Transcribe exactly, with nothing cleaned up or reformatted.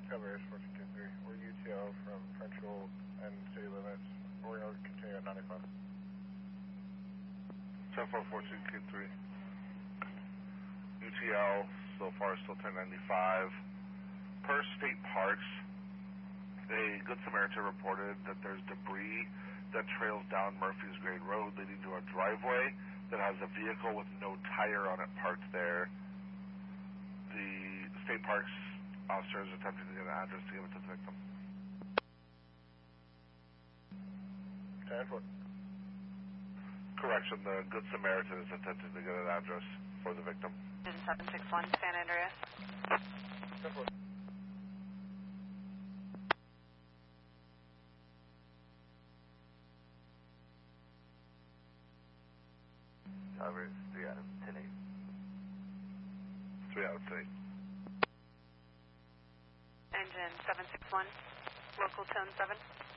Cover Air Force two three. We're U T O from Frenchville and city limits. We're going to continue at ninety-five. ten four four two Q three. U T L so far still ten ninety-five. Per state parks, a Good Samaritan reported that there's debris that trails down Murphy's Grade Road leading to a driveway that has a vehicle with no tire on it parked there. The state parks officer is attempting to get an address to give it to the victim. ten four. Correction, the Good Samaritan is attempting to get an address for the victim. seven six one, San Andreas. ten four. Cover is three out of ten eight. Three out of ten. Engine seven six one, local tone seven.